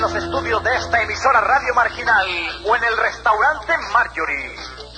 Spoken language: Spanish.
Los estudios de esta emisora Radio Marginal o en el restaurante Marjorie.